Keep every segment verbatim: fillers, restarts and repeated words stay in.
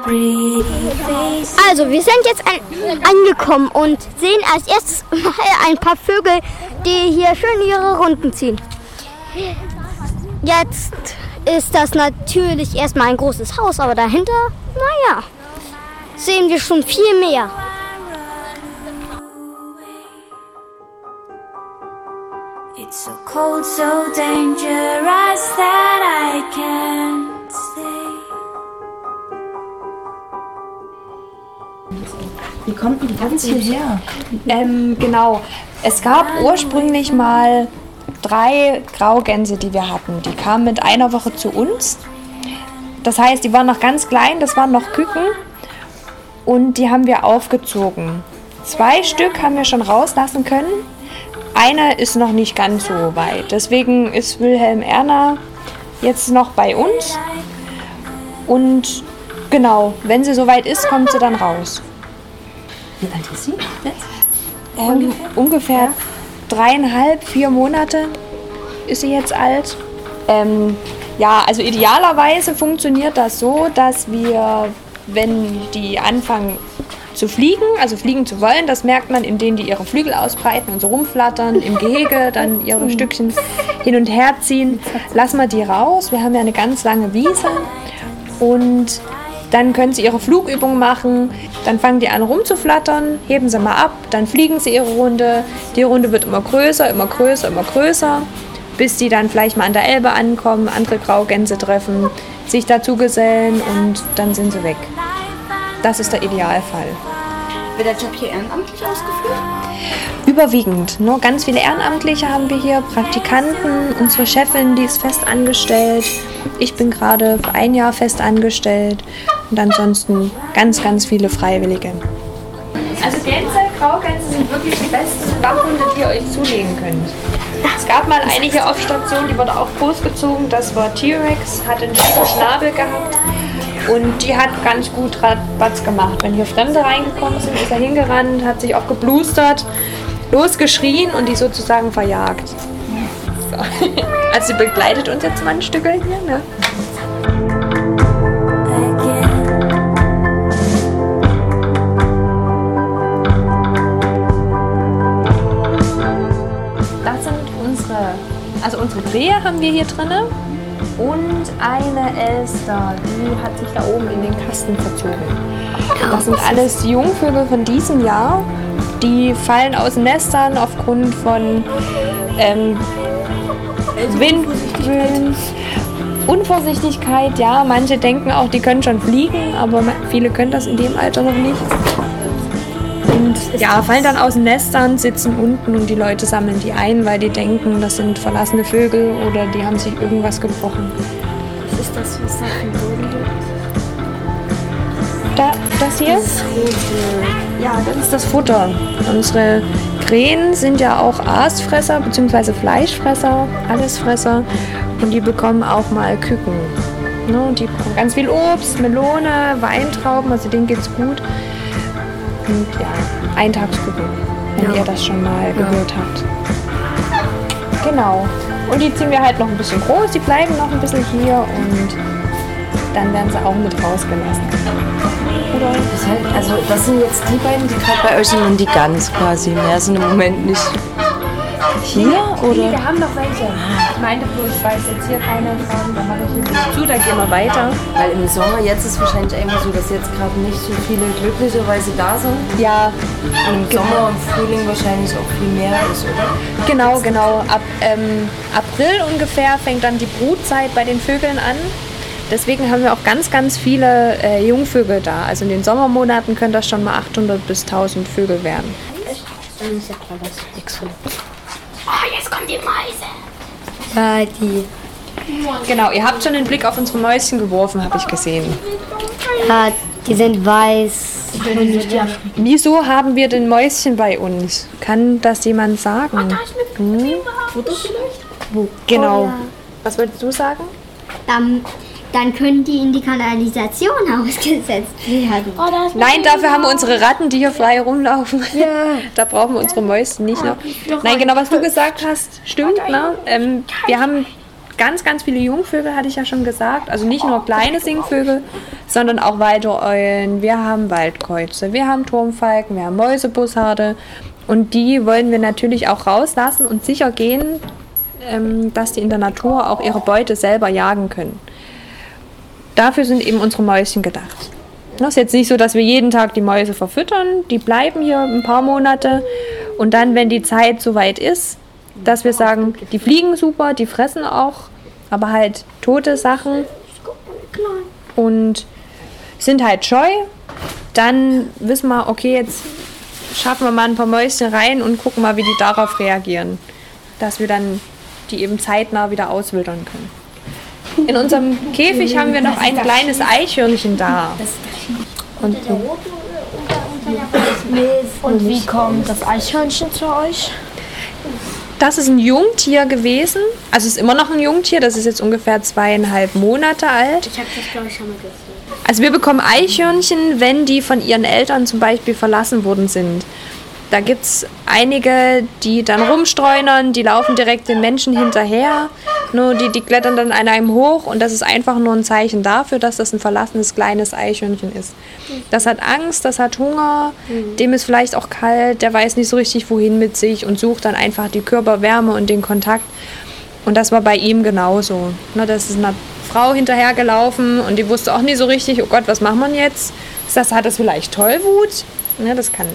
Also, wir sind jetzt an, angekommen und sehen als erstes mal ein paar Vögel, die hier schön ihre Runden ziehen. Jetzt ist das natürlich erstmal ein großes Haus, aber dahinter, naja, sehen wir schon viel mehr. It's so cold, so dangerous that I can't stay. Wie kommt denn ganz hierher? Ähm, genau. Es gab ursprünglich mal drei Graugänse, die wir hatten. Die kamen mit einer Woche zu uns. Das heißt, die waren noch ganz klein, das waren noch Küken. Und die haben wir aufgezogen. Zwei Stück haben wir schon rauslassen können. Einer ist noch nicht ganz so weit. Deswegen ist Wilhelm Erna jetzt noch bei uns. Und genau, wenn sie soweit ist, kommt sie dann raus. Wie alt ist sie jetzt? Ähm, ungefähr? ungefähr dreieinhalb, vier Monate ist sie jetzt alt. Ähm, ja, also idealerweise funktioniert das so, dass wir, wenn die anfangen zu fliegen, also fliegen zu wollen, das merkt man, indem die ihre Flügel ausbreiten und so rumflattern im Gehege, dann ihre Stückchen hin und her ziehen, lassen wir die raus. Wir haben ja eine ganz lange Wiese und dann können sie ihre Flugübung machen, dann fangen die an rumzuflattern, heben sie mal ab, dann fliegen sie ihre Runde. Die Runde wird immer größer, immer größer, immer größer, bis die dann vielleicht mal an der Elbe ankommen, andere Graugänse treffen, sich dazu gesellen und dann sind sie weg. Das ist der Idealfall. Wird der Job hier ehrenamtlich ausgeführt? Überwiegend. Nur ganz viele Ehrenamtliche haben wir hier, Praktikanten, unsere Chefin, die ist fest angestellt. Ich bin gerade für ein Jahr fest angestellt und ansonsten ganz, ganz viele Freiwillige. Also Gänse, Graugänse sind wirklich die besten Wachhunde, die ihr euch zulegen könnt. Es gab mal eine hier auf Station, die wurde auch großgezogen. Das war T-Rex, hat einen schiefen Schnabel gehabt. Und die hat ganz gut Rabatz gemacht. Wenn hier Fremde reingekommen sind, ist er hingerannt, hat sich auch geblustert, losgeschrien und die sozusagen verjagt. So. Also sie begleitet uns jetzt mal ein Stück hier. Ne? Das sind unsere, also unsere Krähe haben wir hier drinne. Und eine Elster, die hat sich da oben in den Kasten verzogen. Das sind alles Jungvögel von diesem Jahr. Die fallen aus den Nestern aufgrund von ähm, Windböen, Unvorsichtigkeit. Ja, manche denken auch, die können schon fliegen, aber viele können das in dem Alter noch nicht. Und ja, fallen dann aus den Nestern, sitzen unten und die Leute sammeln die ein, weil die denken, das sind verlassene Vögel oder die haben sich irgendwas gebrochen. Was ist das, was da im Boden liegt? Da, das hier? Das rote. Ja, das ist das Futter. Unsere Krähen sind ja auch Aasfresser bzw. Fleischfresser, Allesfresser und die bekommen auch mal Küken. Ne, und die bekommen ganz viel Obst, Melone, Weintrauben, also denen geht's gut. Und ja, Eintagsküken, wenn Ja. ihr das schon mal gehört habt. Genau. Und die ziehen wir halt noch ein bisschen groß, die bleiben noch ein bisschen hier und dann werden sie auch mit rausgelassen. Oder? Das heißt, also das sind jetzt die beiden, die gerade bei euch sind und die Gans quasi. Mehr sind im Moment nicht hier, oder? Nee, wir haben noch welche. Ich meinte bloß, ich weiß jetzt hier keine Fragen, dann mache ich hier nicht zu, dann gehen wir weiter. Weil im Sommer, jetzt ist wahrscheinlich einfach so, dass jetzt gerade nicht so viele glücklicherweise da sind. Ja, Und im Sommer und Frühling wahrscheinlich auch viel mehr ist, oder? genau, genau. Ab ähm, April ungefähr fängt dann die Brutzeit bei den Vögeln an. Deswegen haben wir auch ganz, ganz viele äh, Jungvögel da. Also in den Sommermonaten können das schon mal achthundert bis tausend Vögel werden. Dann ist ja klar, das ist nichts von. Oh, jetzt kommt die Meise. Ja, die. Genau, ihr habt schon den Blick auf unsere Mäuschen geworfen, habe ich gesehen. Ja, die sind weiß. Wieso haben wir denn Mäuschen bei uns? Kann das jemand sagen? Hm? Genau. Was wolltest du sagen? Dann, dann können die in die Kanalisation ausgesetzt werden. Nein, dafür haben wir unsere Ratten, die hier frei rumlaufen. Ja. Da brauchen wir unsere Mäuschen nicht noch. Nein, genau, was du gesagt hast, stimmt. Ne? Ähm, wir haben ganz, ganz viele Jungvögel, hatte ich ja schon gesagt. Also nicht nur kleine Singvögel, sondern auch Waldoreulen. Wir haben Waldkreuze, wir haben Turmfalken, wir haben Mäusebussarde. Und die wollen wir natürlich auch rauslassen und sicher gehen, ähm, dass die in der Natur auch ihre Beute selber jagen können. Dafür sind eben unsere Mäuschen gedacht. Es ist jetzt nicht so, dass wir jeden Tag die Mäuse verfüttern. Die bleiben hier ein paar Monate. Und dann, wenn die Zeit soweit ist, dass wir sagen, die fliegen super, die fressen auch, aber halt tote Sachen und sind halt scheu, dann wissen wir, okay, jetzt schaffen wir mal ein paar Mäuschen rein und gucken mal, wie die darauf reagieren. Dass wir dann die eben zeitnah wieder auswildern können. In unserem Käfig haben wir noch ein kleines Eichhörnchen da. Und, Und wie kommt das Eichhörnchen zu euch? das ist ein Jungtier gewesen. Also es ist immer noch ein Jungtier. Das ist jetzt ungefähr zweieinhalb Monate alt. Ich habe das, glaube ich, schon mal gesehen. Also wir bekommen Eichhörnchen, wenn die von ihren Eltern zum Beispiel verlassen worden sind. Da gibt es einige, die dann rumstreunern, die laufen direkt den Menschen hinterher. Nur die, die klettern dann an einem hoch und das ist einfach nur ein Zeichen dafür, dass das ein verlassenes kleines Eichhörnchen ist. Das hat Angst, das hat Hunger, dem ist vielleicht auch kalt, der weiß nicht so richtig wohin mit sich und sucht dann einfach die Körperwärme und den Kontakt. Und das war bei ihm genauso. Das ist einer Frau hinterhergelaufen und die wusste auch nie so richtig, oh Gott, was machen wir jetzt? Das hat das vielleicht Tollwut? Ja, das kann...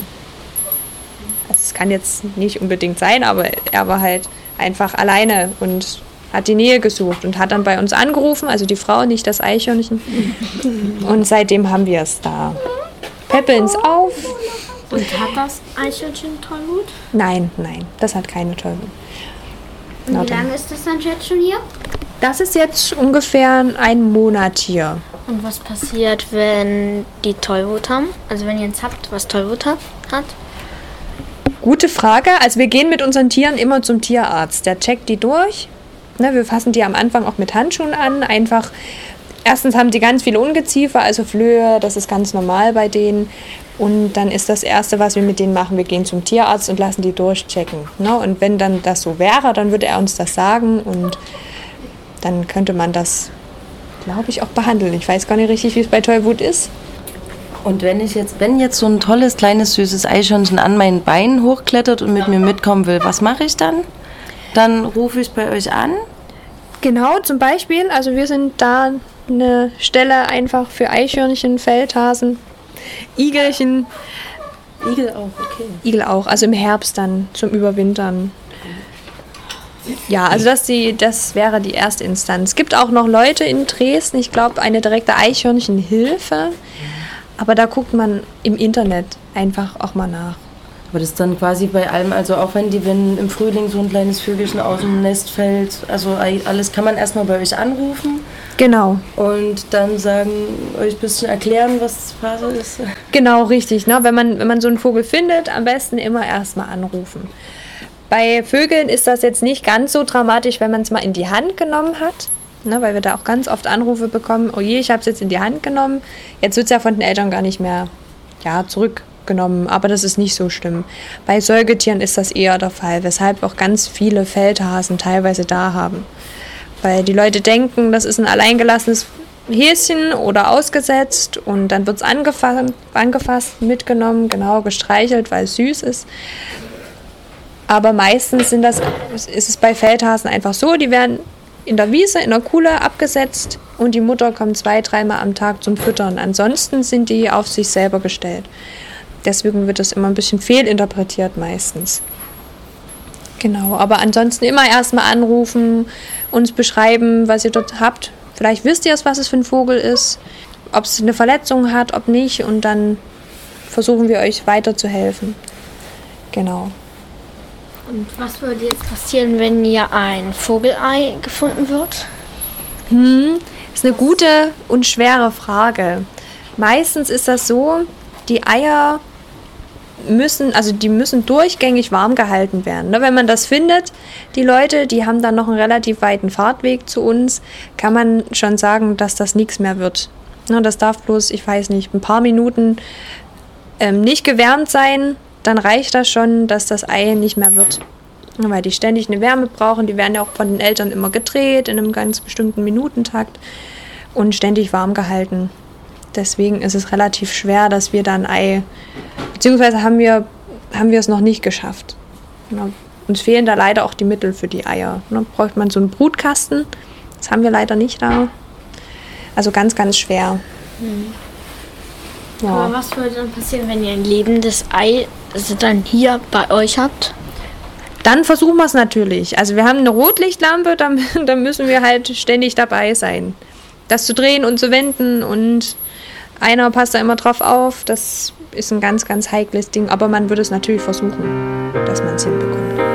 Es kann jetzt nicht unbedingt sein, aber er war halt einfach alleine und hat die Nähe gesucht und hat dann bei uns angerufen, also die Frau, nicht das Eichhörnchen. Und seitdem haben wir es da. Peppeln's auf. Und hat das Eichhörnchen Tollwut? Nein, nein, das hat keine Tollwut. Und wie lange ist das dann jetzt schon hier? Das ist jetzt ungefähr ein Monat hier. Und was passiert, wenn die Tollwut haben? Also wenn ihr jetzt habt, was Tollwut hat? hat? Gute Frage. Also wir gehen mit unseren Tieren immer zum Tierarzt. Der checkt die durch. Ne, wir fassen die am Anfang auch mit Handschuhen an. Einfach, erstens haben die ganz viele Ungeziefer, also Flöhe, das ist ganz normal bei denen. Und dann ist das Erste, was wir mit denen machen, wir gehen zum Tierarzt und lassen die durchchecken. Ne? Und wenn dann das so wäre, dann würde er uns das sagen und dann könnte man das, glaube ich, auch behandeln. Ich weiß gar nicht richtig, wie es bei Tollwut ist. Und wenn ich jetzt, wenn jetzt so ein tolles, kleines, süßes Eichhörnchen an meinen Beinen hochklettert und mit mir mitkommen will, was mache ich dann? Dann rufe ich bei euch an? Genau, zum Beispiel, also wir sind da eine Stelle einfach für Eichhörnchen, Feldhasen, Igelchen. Igel auch, okay. Igel auch, also im Herbst dann zum Überwintern. Ja, also das, die, das wäre die erste Instanz. Es gibt auch noch Leute in Dresden, ich glaube eine direkte Eichhörnchenhilfe. Aber da guckt man im Internet einfach auch mal nach. Aber das ist dann quasi bei allem, also auch wenn die, wenn im Frühling so ein kleines Vögelchen aus dem Nest fällt, also alles kann man erstmal bei euch anrufen. Genau. Und dann sagen, euch ein bisschen erklären, was Phase ist. Genau, richtig. Ne? Wenn man, wenn man so einen Vogel findet, am besten immer erstmal anrufen. Bei Vögeln ist das jetzt nicht ganz so dramatisch, wenn man es mal in die Hand genommen hat. Ne, weil wir da auch ganz oft Anrufe bekommen, oh je, ich habe es jetzt in die Hand genommen, jetzt wird es ja von den Eltern gar nicht mehr ja, zurückgenommen, aber das ist nicht so schlimm. Bei Säugetieren ist das eher der Fall, weshalb auch ganz viele Feldhasen teilweise da haben. Weil die Leute denken, das ist ein alleingelassenes Häschen oder ausgesetzt und dann wird es angefasst, angefasst, mitgenommen, genau gestreichelt, weil es süß ist. Aber meistens sind das, ist es bei Feldhasen einfach so, die werden in der Wiese, in der Kuhle abgesetzt und die Mutter kommt zwei, dreimal am Tag zum Füttern. Ansonsten sind die auf sich selber gestellt. Deswegen wird das immer ein bisschen fehlinterpretiert meistens. Genau, aber ansonsten immer erstmal anrufen, uns beschreiben, was ihr dort habt. Vielleicht wisst ihr es, was es für ein Vogel ist, ob es eine Verletzung hat, ob nicht und dann versuchen wir euch weiterzuhelfen. Genau. Und was würde jetzt passieren, wenn hier ein Vogelei gefunden wird? Hm, ist eine gute und schwere Frage. Meistens ist das so, die Eier müssen, also die müssen durchgängig warm gehalten werden. Ne, wenn man das findet, die Leute, die haben dann noch einen relativ weiten Fahrtweg zu uns, kann man schon sagen, dass das nichts mehr wird. Ne, das darf bloß, ich weiß nicht, ein paar Minuten ähm, nicht gewärmt sein. Dann reicht das schon, dass das Ei nicht mehr wird. weil die ständig eine Wärme brauchen. Die werden ja auch von den Eltern immer gedreht in einem ganz bestimmten Minutentakt und ständig warm gehalten. Deswegen ist es relativ schwer, dass wir dann Ei, beziehungsweise haben wir, haben wir es noch nicht geschafft. Ja, uns fehlen da leider auch die Mittel für die Eier. Da braucht man so einen Brutkasten, das haben wir leider nicht da. Also ganz, ganz schwer. Hm. Ja. Aber was würde dann passieren, wenn ihr ein lebendes Ei also dann hier bei euch habt? Dann versuchen wir es natürlich. Also wir haben eine Rotlichtlampe, da, da müssen wir halt ständig dabei sein. Das zu drehen und zu wenden und einer passt da immer drauf auf. Das ist ein ganz, ganz heikles Ding. Aber man würde es natürlich versuchen, dass man es hinbekommt.